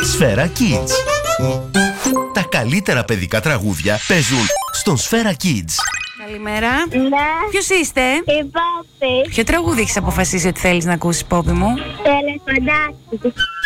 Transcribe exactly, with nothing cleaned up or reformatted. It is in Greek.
Σφαίρα Kids. Τα καλύτερα παιδικά τραγούδια παίζουν στον Σφαίρα Kids. Καλημέρα. Ναι. Ποιος είστε? Η Πόπη. Ποιο τραγούδι έχεις αποφασίσει ότι θέλεις να ακούσεις, Πόπη μου? Τελεφωνάκι.